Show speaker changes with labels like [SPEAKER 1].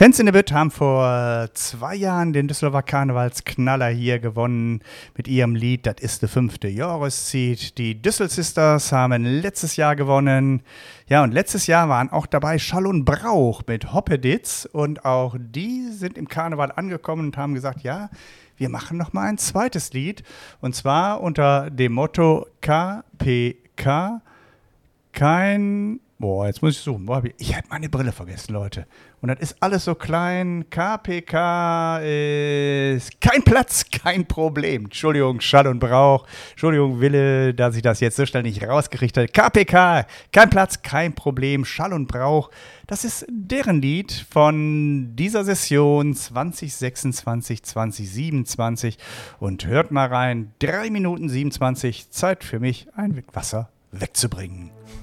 [SPEAKER 1] Fans in der Bütt haben vor 2 Jahren den Düsseldorfer Karnevalsknaller hier gewonnen mit ihrem Lied Das ist der 5. Jahreszeit. Die Düssel Sisters haben letztes Jahr gewonnen. Ja, und letztes Jahr waren auch dabei Schall und Brauch mit Hoppeditz. Und auch die sind im Karneval angekommen und haben gesagt, ja, wir machen noch mal ein zweites Lied. Und zwar unter dem Motto KPK, jetzt muss ich suchen. Ich habe meine Brille vergessen, Leute. Und das ist alles so klein. KPK ist kein Platz, kein Problem. Entschuldigung, Schall und Brauch. Entschuldigung, Wille, dass ich das jetzt so schnell nicht rausgerichtet habe. KPK, kein Platz, kein Problem. Schall und Brauch. Das ist deren Lied von dieser Session 2026, 2027. Und hört mal rein. 3 Minuten 27. Zeit für mich, ein Wasser wegzubringen.